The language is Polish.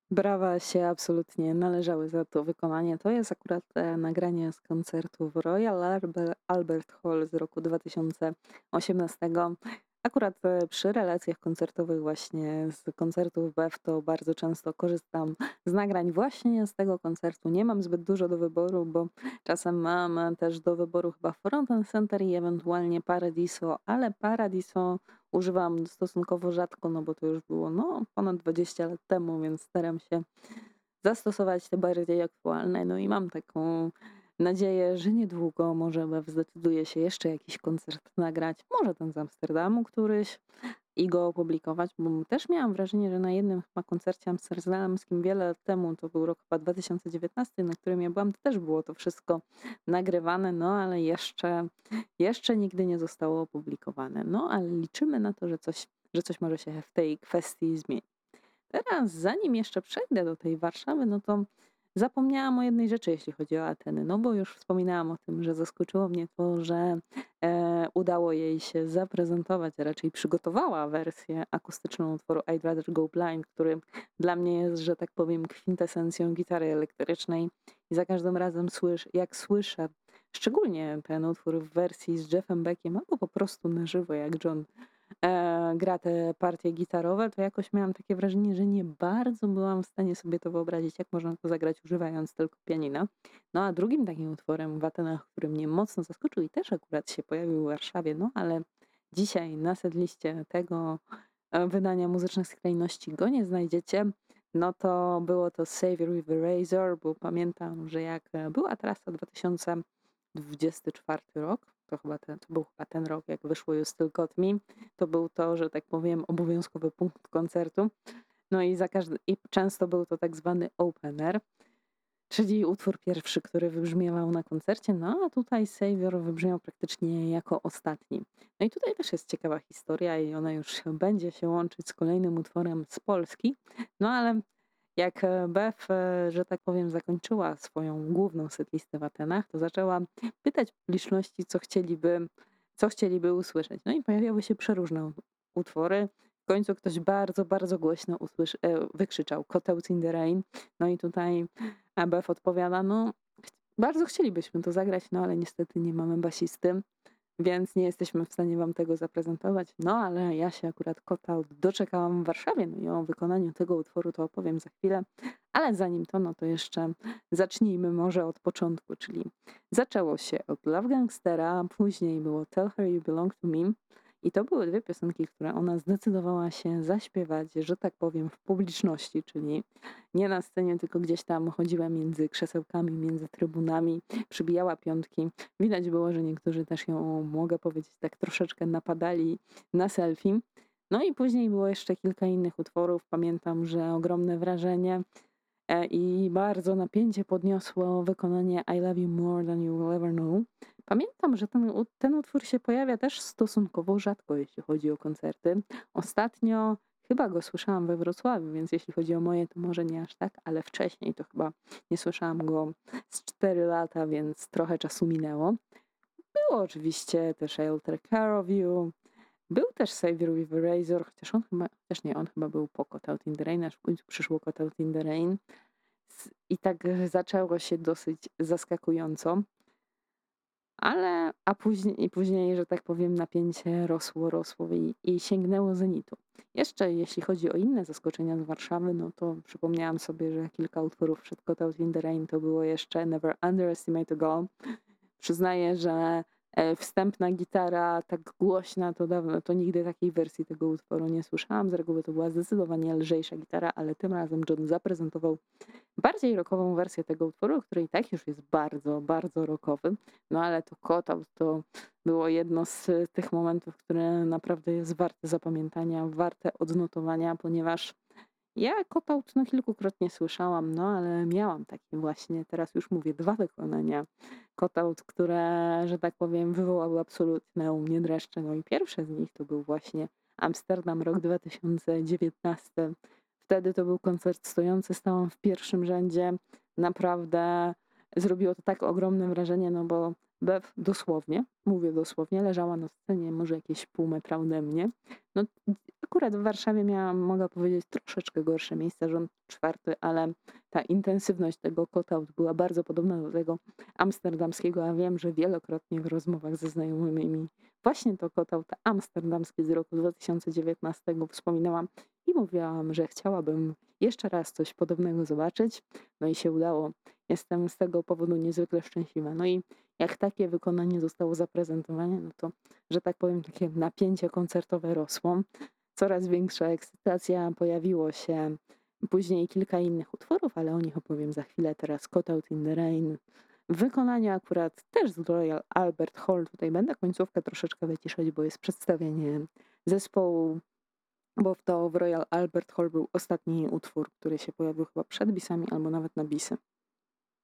Brawa się absolutnie należały za to wykonanie. To jest akurat nagranie z koncertu w Royal Albert Hall z roku 2018. Akurat przy relacjach koncertowych właśnie z koncertów BEF to bardzo często korzystam z nagrań właśnie z tego koncertu. Nie mam zbyt dużo do wyboru, bo czasem mam też do wyboru chyba Front and Center i ewentualnie Paradiso, ale Paradiso używam stosunkowo rzadko, no bo to już było ponad 20 lat temu, więc staram się zastosować te bardziej aktualne. No i mam taką nadzieję, że niedługo może zdecyduje się jeszcze jakiś koncert nagrać, może ten z Amsterdamu któryś i go opublikować, bo też miałam wrażenie, że na jednym chyba koncercie amsterdamskim wiele lat temu, to był rok chyba 2019, na którym ja byłam, to też było to wszystko nagrywane, no ale jeszcze nigdy nie zostało opublikowane. No ale liczymy na to, że coś może się w tej kwestii zmienić. Teraz, zanim jeszcze przejdę do tej Warszawy, no to zapomniałam o jednej rzeczy, jeśli chodzi o Ateny. No bo już wspominałam o tym, że zaskoczyło mnie to, że udało jej się zaprezentować, a raczej przygotowała wersję akustyczną utworu I'd Rather Go Blind, który dla mnie jest, że tak powiem, kwintesencją gitary elektrycznej. I za każdym razem jak słyszę, szczególnie ten utwór w wersji z Jeffem Beckiem, albo po prostu na żywo, jak John gra te partie gitarowe, to jakoś miałam takie wrażenie, że nie bardzo byłam w stanie sobie to wyobrazić, jak można to zagrać używając tylko pianina. No a drugim takim utworem w Atenach, który mnie mocno zaskoczył i też akurat się pojawił w Warszawie, no ale dzisiaj na setliście tego wydania Muzycznych Skrajności go nie znajdziecie, no to było to Savior with a Razor, bo pamiętam, że jak była trasa 2024 rok, to był chyba ten rok, jak wyszło You Still Got Me, to był to, że tak powiem, obowiązkowy punkt koncertu. No i i często był to tak zwany opener, czyli utwór pierwszy, który wybrzmiewał na koncercie, no a tutaj Savior wybrzmiał praktycznie jako ostatni. No i tutaj też jest ciekawa historia i ona już będzie się łączyć z kolejnym utworem z Polski. No ale jak Bef, że tak powiem, zakończyła swoją główną setlistę w Atenach, to zaczęła pytać publiczności, co chcieliby usłyszeć. No i pojawiały się przeróżne utwory. W końcu ktoś bardzo, bardzo głośno wykrzyczał "Caught Out in the Rain". No i tutaj ABF odpowiada, no bardzo chcielibyśmy to zagrać, no ale niestety nie mamy basisty, więc nie jesteśmy w stanie wam tego zaprezentować. No ale ja się akurat Caught Out doczekałam w Warszawie, no i o wykonaniu tego utworu to opowiem za chwilę. Ale zanim to, no to jeszcze zacznijmy może od początku, czyli zaczęło się od Love Gangstera, później było Tell Her You Belong to Me. I to były dwie piosenki, które ona zdecydowała się zaśpiewać, że tak powiem, w publiczności, czyli nie na scenie, tylko gdzieś tam chodziła między krzesełkami, między trybunami, przybijała piątki. Widać było, że niektórzy też ją, mogę powiedzieć, tak troszeczkę napadali na selfie. No i później było jeszcze kilka innych utworów. Pamiętam, że ogromne wrażenie i bardzo napięcie podniosło wykonanie I Love You More Than You Will Ever Know. Pamiętam, że ten utwór się pojawia też stosunkowo rzadko, jeśli chodzi o koncerty. Ostatnio chyba go słyszałam we Wrocławiu, więc jeśli chodzi o moje, to może nie aż tak, ale wcześniej to chyba nie słyszałam go z 4 lata, więc trochę czasu minęło. Było oczywiście też I'll Take Care of You. Był też Savior with a Razor, chociaż nie, on chyba był po Caught Out in the Rain, aż w końcu przyszło Caught Out in the Rain. I tak zaczęło się dosyć zaskakująco, później, że tak powiem, napięcie rosło i sięgnęło zenitu. Jeszcze jeśli chodzi o inne zaskoczenia z Warszawy, no to przypomniałam sobie, że kilka utworów przed Caught Out in the Rain to było jeszcze Never Underestimate a Girl. Przyznaję, że wstępna gitara tak głośna to dawno, to nigdy takiej wersji tego utworu nie słyszałam. Z reguły to była zdecydowanie lżejsza gitara, ale tym razem John zaprezentował bardziej rockową wersję tego utworu, który i tak już jest bardzo, bardzo rockowy. No ale to Caught Out to było jedno z tych momentów, które naprawdę jest warte zapamiętania, warte odnotowania, ponieważ ja Caught Out no kilkukrotnie słyszałam, no ale miałam takie właśnie, teraz już mówię, dwa wykonania Caught Out, które, że tak powiem, wywołały absolutne u mnie dreszcze. No i pierwsze z nich to był właśnie Amsterdam, rok 2019. Wtedy to był koncert stojący, stałam w pierwszym rzędzie. Naprawdę zrobiło to tak ogromne wrażenie, no bo Bev dosłownie, mówię dosłownie, leżała na scenie może jakieś pół metra ode mnie. No, akurat w Warszawie miałam, mogę powiedzieć, troszeczkę gorsze miejsce, rząd czwarty, ale ta intensywność tego cut-out była bardzo podobna do tego amsterdamskiego, a wiem, że wielokrotnie w rozmowach ze znajomymi właśnie to cut-out amsterdamskie z roku 2019 wspominałam i mówiłam, że chciałabym jeszcze raz coś podobnego zobaczyć. No i się udało. Jestem z tego powodu niezwykle szczęśliwa. No i jak takie wykonanie zostało zaprezentowane, no to, że tak powiem, takie napięcie koncertowe rosło. Coraz większa ekscytacja, pojawiło się później kilka innych utworów, ale o nich opowiem za chwilę. Teraz Caught Out in the Rain w wykonaniu akurat też z Royal Albert Hall. Tutaj będę końcówkę troszeczkę wyciszać, bo jest przedstawienie zespołu, bo to w Royal Albert Hall był ostatni utwór, który się pojawił chyba przed bisami albo nawet na bisy.